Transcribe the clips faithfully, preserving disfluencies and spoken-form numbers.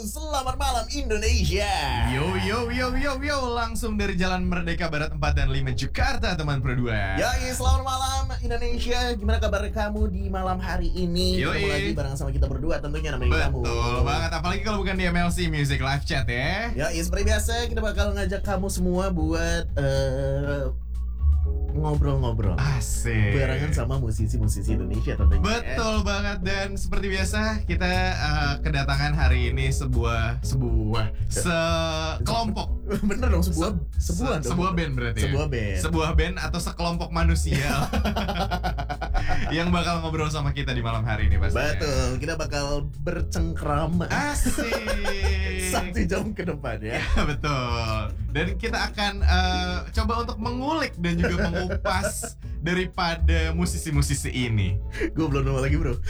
selamat malam Indonesia. Yo yo yo yo yo, langsung dari Jalan Merdeka Barat empat dan lima Jakarta, teman Pro dua. Yoi, selamat malam Indonesia. Gimana kabar kamu di malam hari ini? Yoi. Ketemu lagi bareng sama kita berdua tentunya namanya kamu. Betul banget, apalagi kalau bukan di M L C Music Live Chat ya. Ya, seperti biasa kita bakal ngajak kamu semua buat eh, ngobrol-ngobrol Asik. barengan sama musisi-musisi Indonesia tentunya. Betul banget, dan seperti biasa kita uh, kedatangan hari ini sebuah sebuah sekelompok Bener dong, sebuah Se- sebuah se- dong. sebuah band berarti ya? Sebuah band. Sebuah band atau sekelompok manusia yang bakal ngobrol sama kita di malam hari ini pastinya. Betul, kita bakal bercengkrama Asik. satu jam ke depan ya. Ya, betul. Dan kita akan uh, coba untuk mengulik dan juga mengupas daripada musisi-musisi ini. Gue belum nemu lagi bro.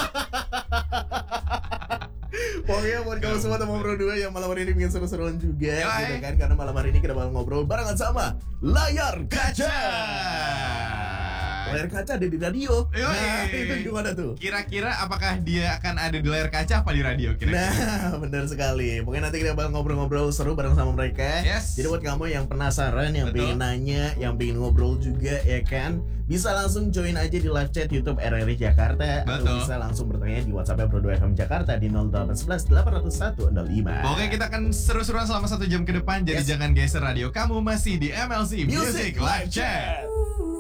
Pokoknya buat kamu semua teman Pro dua yang malam hari ini bikin seru-seruan juga Yoi. gitu kan. Karena malam hari ini kita bakal ngobrol barengan sama Layar Kaca. Layar Kaca ada di radio. Yoi. Nah itu gimana tuh? Kira-kira apakah dia akan ada di layar kaca apa di radio kira-kira? Nah benar sekali. Pokoknya nanti kita bakal ngobrol-ngobrol seru bareng sama mereka. Yes. Jadi buat kamu yang penasaran, yang Betul. pengen nanya, yang pengen ngobrol juga ya kan, bisa langsung join aja di live chat YouTube R R I Jakarta. Atau Betul. bisa langsung bertanya di WhatsApp Pro dua F M Jakarta di nol delapan satu satu delapan nol satu nol lima. Pokoknya kita akan seru-seruan selama satu jam ke depan. Jadi Yes. jangan geser radio, kamu masih di M L C Music, Music Live Live Chat. Chat.